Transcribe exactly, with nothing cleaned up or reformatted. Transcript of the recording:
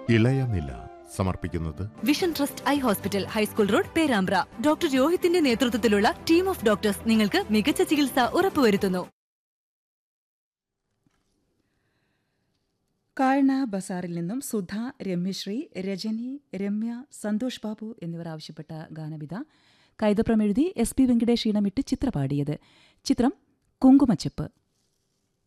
ഇളയനില സമർപ്പിക്കുന്നത് vision trust eye hospital, high school road, Perambra. Doctor രോഹിത്തിന്റെ നേതൃത്വത്തിലുള്ള team of doctors നിങ്ങൾക്ക് മികച്ച ചികിത്സ ഉറപ്പുവരുത്തുന്നു. കാഴ്ണ ബസാറിൽ നിന്നും സുധ, രമ്യശ്രീ, രജനി, രമ്യ, സന്തോഷ് ബാബു എന്നിവർ ആവശ്യപ്പെട്ട ഗാനവിധ. കൈതപ്രം എഴുതി എസ് പി വെങ്കടേഷ് ഈണമിട്ട് ചിത്ര പാടിയത്. ചിത്രം കുങ്കുമച്ചെപ്പ്.